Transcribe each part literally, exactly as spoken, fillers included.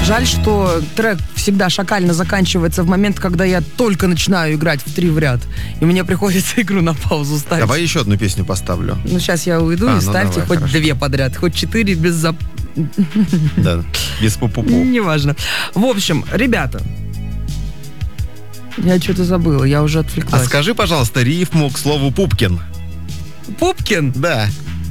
Жаль, что трек всегда шакально заканчивается в момент, когда я только начинаю играть в три в ряд. И мне приходится игру на паузу ставить. Давай еще одну песню поставлю. Ну, сейчас я уйду, а, и ну ставьте давай, хоть хорошо. Две подряд, хоть четыре без зап... Да, без пу-пу-пу. Неважно. В общем, ребята, я что-то забыла, я уже отвлеклась. А скажи, пожалуйста, рифму к слову Пупкин. Пупкин? Да.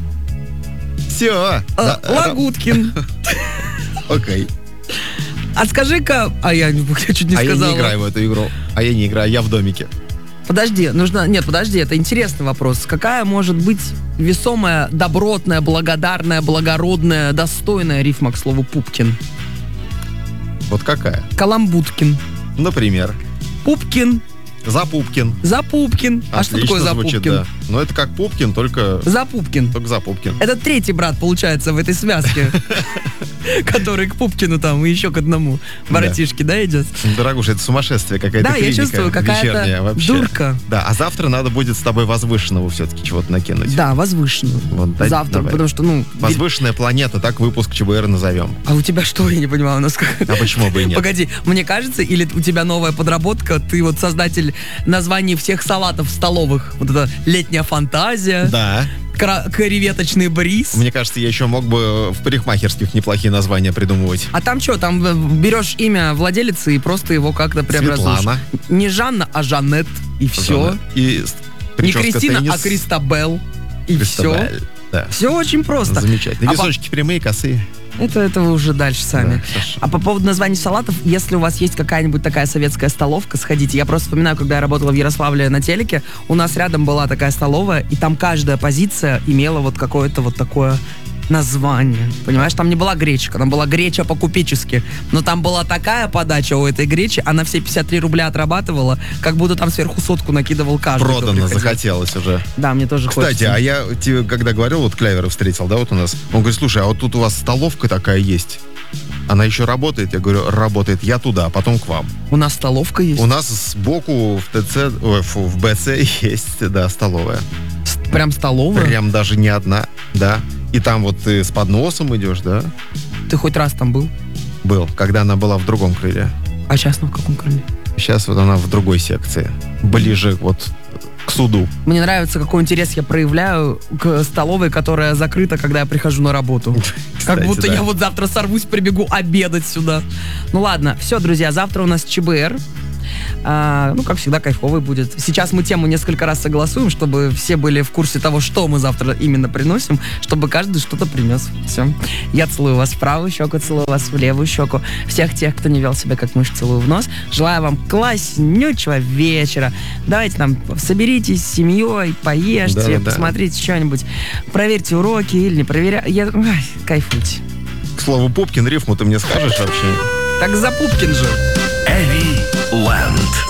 Все. А, да. Лагуткин. Окей. А скажи-ка... А я, я чуть не а сказала. А я не играю в эту игру. А я не играю, я в домике. Подожди, нужно... Нет, подожди, это интересный вопрос. Какая может быть весомая, добротная, благодарная, благородная, достойная рифма к слову Пупкин? Вот какая? Каламбуткин. Например? Пупкин. Запупкин. Запупкин. А что такое Запупкин? Звучит, да. Ну, это как Пупкин, только... Запупкин. Только Запупкин. Это третий брат, получается, в этой связке. Который к Пупкину там и еще к одному братишке, да, идет? Дорогуша, это сумасшествие, какая-то клиника. Да, я чувствую, какая-то дурка. Да, а завтра надо будет с тобой возвышенного все-таки чего-то накинуть. Да, возвышенного. Завтра, потому что, ну... Возвышенная планета, так выпуск ЧБР назовем. А у тебя что, я не понимаю, у нас как... А почему бы и нет? Погоди, мне кажется, или у тебя новая подработка, ты вот создатель названий всех салатов столовых. Вот это летняя фантазия. Да. Креветочный бриз. Мне кажется, я еще мог бы в парикмахерских неплохие названия придумывать. А там что, там берешь имя владелицы и просто его как-то преобразуешь? Светлана. Не Жанна, а Жанет. И все. И не Кристина, теннис. А Кристабелл. И Кристабелл. все. Да. Все очень просто. Замечательно. А височки по... прямые, косые. Это, это вы уже дальше сами. Да, а по поводу названий салатов, если у вас есть какая-нибудь такая советская столовка, сходите. Я просто вспоминаю, когда я работала в Ярославле на телеке, у нас рядом была такая столовая, и там каждая позиция имела вот какое-то вот такое название. Понимаешь, там не была гречка, там была греча по-купечески. Но там была такая подача у этой гречи, она все пятьдесят три рубля отрабатывала, как будто там сверху сотку накидывал каждый. Продано, захотелось уже. Да, мне тоже Кстати, хочется. а я тебе, когда говорил, вот Клявера встретил, да, вот у нас, он говорит, слушай, а вот тут у вас столовка такая есть. Она еще работает? Я говорю, работает. Я туда, а потом к вам. У нас столовка есть? У нас сбоку в ТЦ, ой, в БЦ есть, да, столовая. Прям столовая? Прям даже не одна, да. И там вот ты с подносом идешь, да? Ты хоть раз там был? Был, когда она была в другом крыле. А сейчас она в каком крыле? Сейчас вот она в другой секции. Ближе вот к суду. Мне нравится, какой интерес я проявляю к столовой, которая закрыта, когда я прихожу на работу. Кстати, как будто да. Я вот завтра сорвусь, прибегу обедать сюда. Ну ладно, все, друзья, завтра у нас ЧБР. А, ну, как всегда, кайфовый будет. Сейчас мы тему несколько раз согласуем, чтобы все были в курсе того, что мы завтра именно приносим, чтобы каждый что-то принес. Все. Я целую вас в правую щеку, целую вас в левую щеку. Всех тех, кто не вел себя как мышь, целую в нос. Желаю вам класснючего вечера. Давайте там соберитесь с семьей, поешьте, да, посмотрите да. что-нибудь. Проверьте уроки или не проверяйте. Я... Ай, кайфуйте. К слову, Пупкин, рифму ты мне скажешь вообще? Так за Пупкин же. Эви Лэнд.